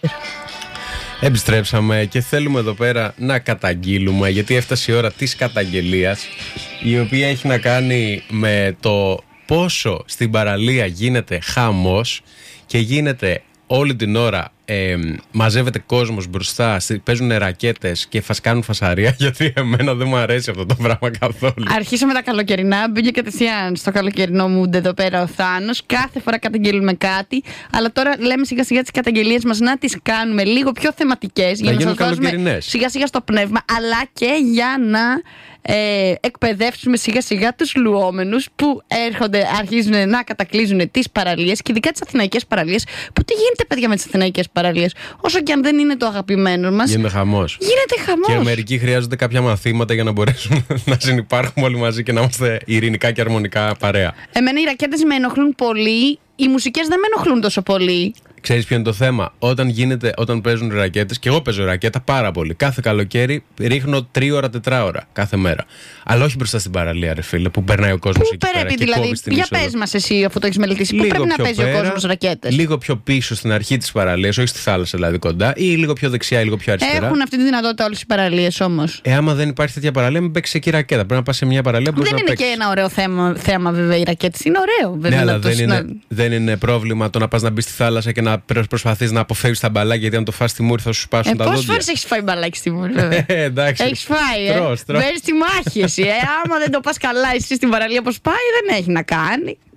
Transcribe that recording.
Επιστρέψαμε και θέλουμε εδώ πέρα να καταγγείλουμε, γιατί έφτασε η ώρα της καταγγελίας, η οποία έχει να κάνει με το πόσο στην παραλία γίνεται χαμός και γίνεται όλη την ώρα, μαζεύεται κόσμος μπροστά, παίζουν ρακέτες και κάνουν φασαρία, γιατί εμένα δεν μου αρέσει αυτό το πράγμα καθόλου. Αρχίσαμε τα καλοκαιρινά, μπήκε κατευθείαν στο καλοκαιρινό mood εδώ πέρα ο Θάνος. Κάθε φορά καταγγέλουμε κάτι, αλλά τώρα λέμε σιγά σιγά τις καταγγελίες μας να τις κάνουμε λίγο πιο θεματικές, για να σας δώσουμε σιγά σιγά στο πνεύμα, αλλά και για να εκπαιδεύσουμε σιγά σιγά τους λουόμενους που αρχίζουν να κατακλείζουν τις παραλίες, και ειδικά τις αθηναϊκές παραλίες. Που τι γίνεται, παιδιά, με τις αθηναϊκές παραλίες? Όσο και αν δεν είναι το αγαπημένο μας, γίνεται χαμός. Και μερικοί χρειάζονται κάποια μαθήματα για να μπορέσουμε να συνυπάρχουμε όλοι μαζί και να είμαστε ειρηνικά και αρμονικά παρέα. Εμένα οι ρακέτες με ενοχλούν πολύ. Οι μουσικές δεν με ενοχλούν τόσο πολύ. Ξέρεις ποιο είναι το θέμα? Όταν παίζουν ρακέτες, και εγώ παίζω ρακέτα πάρα πολύ. Κάθε καλοκαίρι ρίχνω 3 ώρα, 4 ώρα κάθε μέρα. Αλλά όχι μπροστά στην παραλία, ρε φίλε, που περνάει ο κόσμος εκεί πέρα. Πού πρέπει, δηλαδή? Για πες μας εσύ, αφού το έχεις μελετήσει, πού πρέπει να παίζει ο κόσμος ρακέτες? Λίγο πιο πίσω στην αρχή της παραλίας, όχι στη θάλασσα δηλαδή κοντά, ή λίγο πιο δεξιά ή λίγο πιο αριστερά. Έχουν αυτή τη δυνατότητα όλες οι παραλίες όμως. Άμα δεν υπάρχει τέτοια παραλία, μην παίξει εκεί ρακέτα. Πρέπει να πας σε μια παραλία που δεν είναι και ένα ωραίο θέμα, βέβαια, οι ρακέτες. Είναι ωραίο, βέβαια. Ναι, αλλά δεν είναι πρόβλημα το να πας να μπει στη θάλασσα και να προσπαθείς να αποφεύγεις τα μπαλάκια, γιατί αν το φας στη μούρη θα σου σπάσουν τα δόντια. Πόσες φορές έχεις φάει μπαλάκι στη μούρη, βέβαια? Εντάξει. Έχεις φάει, Βαίνεις στη μάχη εσύ. Άμα δεν το πας καλά εσύ στην παραλία, πώς πάει, δεν έχει να κάνει.